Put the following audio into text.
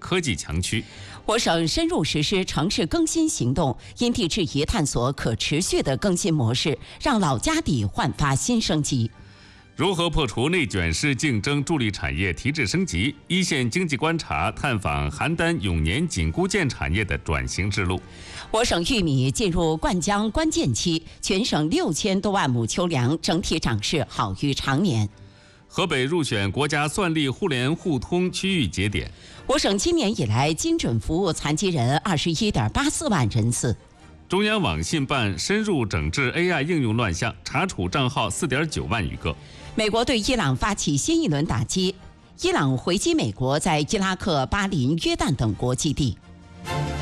科技强区。 我省深入实施城市更新行动，因地制宜探索可持续的更新模式，让老家底焕发新生机。 如何破除内卷式竞争，助力产业提质升级？一线经济观察探访邯郸永年紧固件产业的转型之路。 我省玉米进入灌浆关键期，全省6000多万亩秋粮整体涨势好于常年。 河北入选国家算力互联互通区域节点。 我省今年以来精准服务残疾人21.84万人次。 中央网信办深入整治 AI 应用乱象，查处账号4.9万余个。 美国对伊朗发起新一轮打击，伊朗回击美国在伊拉克、巴林、约旦等国基地。